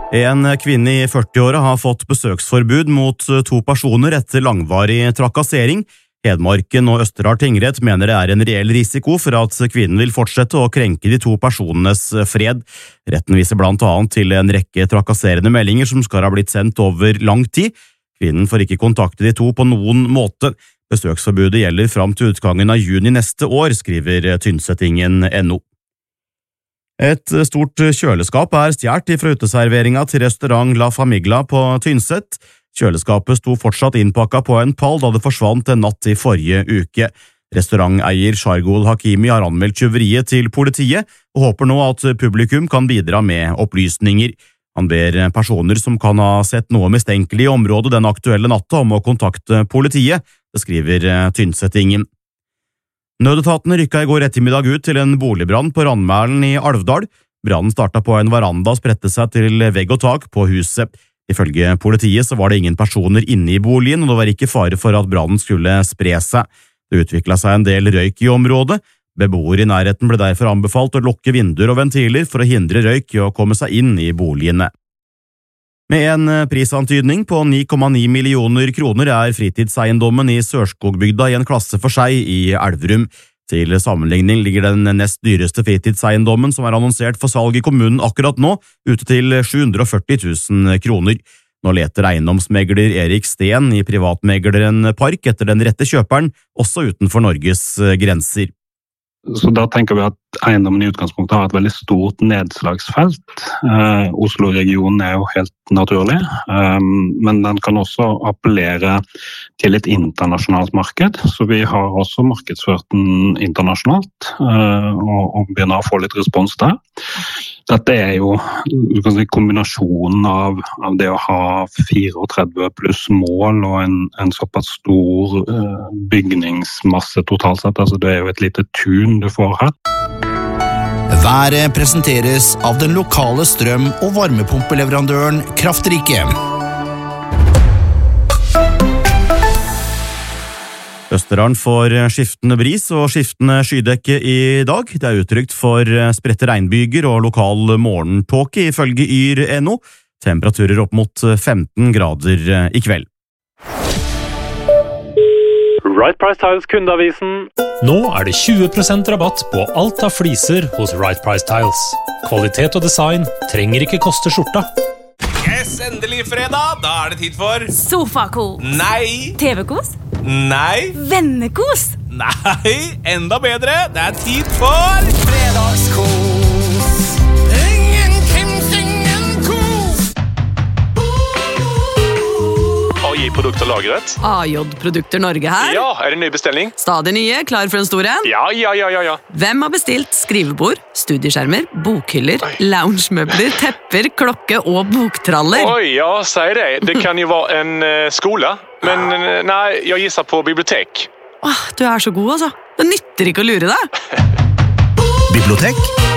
En kvinne i 40-åra har fått besøksforbud mot 2 personer etter langvarig trakassering. Hedmarken og Østerdal tingrett mener det er en reell risiko for at kvinnen vil fortsette å krenke de 2 personenes fred. Retten viser blant annet til en rekke trakasserende meldinger som skal ha blitt sendt over lang tid. Kvinnen får ikke kontakte de 2 på noen måte. Besøksforbudet gjelder fram til utgangen av juni neste år, skriver Tynsetingen.no. Et stort kjøleskap er stjert fra uteserveringa til restaurant La Famiglia på Tynset. Kjøleskapet sto fortsatt innpakket på en pall da det forsvant en natt i forrige uke. Restauranteier Shargul Hakimi har anmeldt tyveriet til politiet og håper nå at publikum kan bidra med opplysninger. Han ber personer som kan ha sett noe mistenkelig i området den aktuelle natta om å kontakte politiet, det skriver Tynsetingen. Nødetatene rykket i går ettermiddag ut til en boligbrann på Randmælen i Alvdal. Brannen startet på en veranda og spredte seg til vegg og tak på huset. Ifølge politiet så var det ingen personer inne i boligen, og det var ikke fare for at brannen skulle spre seg. Det utviklet seg en del røyk i området. Beboere i nærheten ble derfor anbefalt å lukke vinduer og ventiler for å hindre røyk i å komme seg inn i boligene. Med en prisantydning på 9,9 millioner kroner er fritidseiendommen i Sørskogbygda i en klasse for seg i Elverum. Til sammenligning ligger den nest dyreste fritidseiendommen som er annonsert for salg i kommunen akkurat nå, ute til 740 000 kroner. Nå leter eiendomsmegler Erik Steen i privatmegleren Park etter den rette kjøperen, også utenfor Norges grenser. Så da tenker vi at eiendommen i utgangspunktet har et veldig stort nedslagsfelt. Oslo-regionen er jo helt naturlig, men den kan også appellere til et internasjonalt marked, så vi har også markedsført den internasjonalt og begynner å få litt respons der. Dette er jo kombinasjonen av det å ha 34 pluss mål og en såpass stor bygningsmasse totalt sett, altså det er jo et lite tun du får her. Været presenteres av den lokale strøm- og varmepumpeleverandøren Kraftrike. Østerdalen får skiftende bris og skiftende skydekke i dag. Det er utrygt for spredte regnbyger og lokal morgentåke ifølge Yr.no. Temperaturer opp mot 15 grader i kveld. Right Price Tiles kundeavisen. Nå er det 20% rabatt på alt av fliser hos Right Price Tiles. Kvalitet og design trenger ikke koste skjorta. Yes, endelig fredag! Da er det tid for Sofakos. Nei. TV-kos. Nei. Vennekos. Nei, enda bedre. Det er tid for fredagskos. AJ-produkter lagret. AJ-produkter Norge her. Ja, er det ny bestilling? Stadig nye, klar for en stor en. Ja. Hvem har bestilt skrivebord, studieskjermer, bokhyller, loungemøbler, tepper, klokke og boktraller? Oi, ja, sier det. Det kan jo være en skole, men nei, jeg gisser på bibliotek. Åh, du er så god altså. Det nytter ikke å lure deg. Bibliotek